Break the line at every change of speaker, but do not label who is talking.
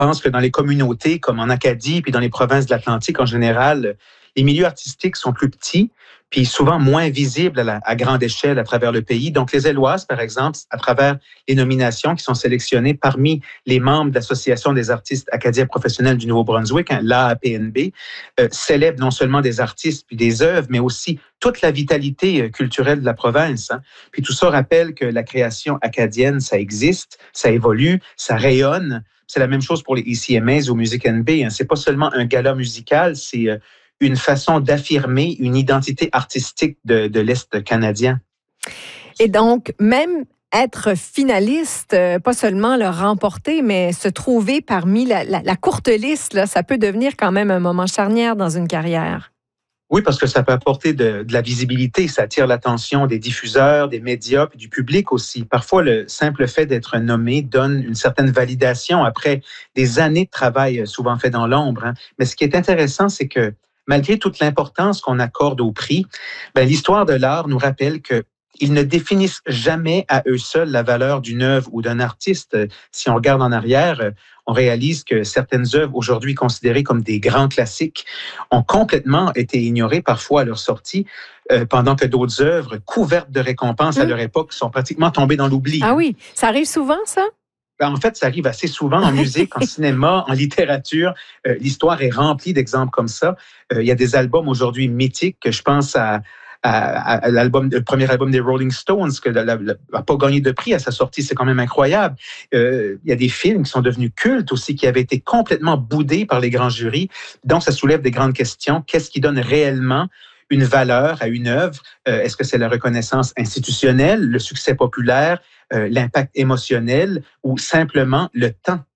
pense que dans les communautés, comme en Acadie, puis dans les provinces de l'Atlantique en général, les milieux artistiques sont plus petits, puis souvent moins visibles à grande échelle à travers le pays. Donc, les Éloises, par exemple, à travers les nominations qui sont sélectionnées parmi les membres de l'Association des artistes acadiens professionnels du Nouveau-Brunswick, hein, l'AAPNB, célèbrent non seulement des artistes puis des œuvres, mais aussi toute la vitalité culturelle de la province. Hein. Puis tout ça rappelle que la création acadienne, ça existe, ça évolue, ça rayonne. C'est la même chose pour les ECMAs ou Music NB. Hein. C'est pas seulement un gala musical, c'est une façon d'affirmer une identité artistique de l'Est canadien.
Et donc, même être finaliste, pas seulement le remporter, mais se trouver parmi la courte liste, là, ça peut devenir quand même un moment charnière dans une carrière.
Oui, parce que ça peut apporter de la visibilité, ça attire l'attention des diffuseurs, des médias, puis du public aussi. Parfois, le simple fait d'être nommé donne une certaine validation après des années de travail souvent fait dans l'ombre. Hein. Mais ce qui est intéressant, c'est que malgré toute l'importance qu'on accorde au prix, l'histoire de l'art nous rappelle qu'ils ne définissent jamais à eux seuls la valeur d'une œuvre ou d'un artiste. Si on regarde en arrière, on réalise que certaines œuvres aujourd'hui considérées comme des grands classiques ont complètement été ignorées parfois à leur sortie, pendant que d'autres œuvres couvertes de récompenses à leur époque sont pratiquement tombées dans l'oubli.
Ah oui, ça arrive souvent, ça?
En fait, ça arrive assez souvent en musique, en cinéma, en littérature. L'histoire est remplie d'exemples comme ça. Il y a des albums aujourd'hui mythiques. Je pense à le premier album des Rolling Stones, qui n'a pas gagné de prix à sa sortie. C'est quand même incroyable. Il y a des films qui sont devenus cultes aussi, qui avaient été complètement boudés par les grands jurys. Donc, ça soulève des grandes questions. Qu'est-ce qui donne réellement une valeur à une œuvre? Est-ce que c'est la reconnaissance institutionnelle, le succès populaire, l'impact émotionnel ou simplement le temps